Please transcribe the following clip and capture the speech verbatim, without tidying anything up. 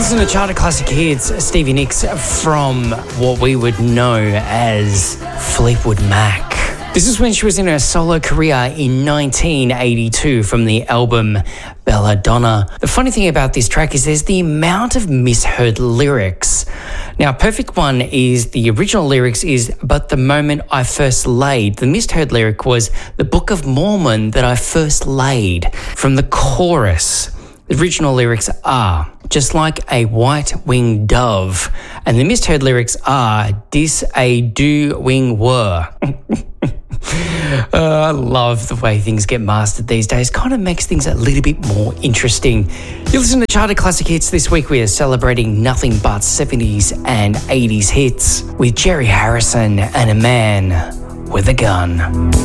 Listen to Charter Classic Hits, Stevie Nicks from what we would know as Fleetwood Mac. This is when she was in her solo career in nineteen eighty-two from the album Belladonna. The funny thing about this track is there's the amount of misheard lyrics. Now, Perfect One is the original lyrics is, but the moment I first laid. The misheard lyric was the Book of Mormon that I first laid. From the chorus, the original lyrics are just like a white-winged dove. And the misheard lyrics are dis a do wing were. Uh, I love the way things get mastered these days. Kind of makes things a little bit more interesting. You listen to Charter Classic Hits this week. We are celebrating nothing but seventies and eighties hits with Jerry Harrison and A Man with a Gun.